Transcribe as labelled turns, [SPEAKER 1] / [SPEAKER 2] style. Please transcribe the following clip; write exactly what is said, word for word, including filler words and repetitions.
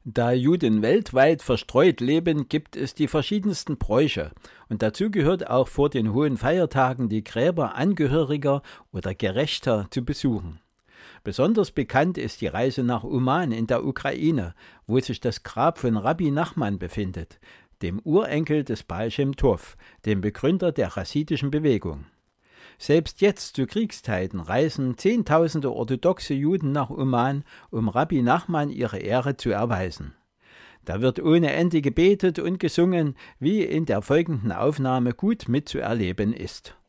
[SPEAKER 1] Da Juden weltweit verstreut leben, gibt es die verschiedensten Bräuche. Und dazu gehört auch vor den hohen Feiertagen die Gräber Angehöriger oder Gerechter zu besuchen. Besonders bekannt ist die Reise nach Uman in der Ukraine, wo sich das Grab von Rabbi Nachman befindet, dem Urenkel des Baal Shem Tov, dem Begründer der chassidischen Bewegung. Selbst jetzt zu Kriegszeiten reisen Zehntausende orthodoxe Juden nach Uman, um Rabbi Nachman ihre Ehre zu erweisen. Da wird ohne Ende gebetet und gesungen, wie in der folgenden Aufnahme gut mitzuerleben ist.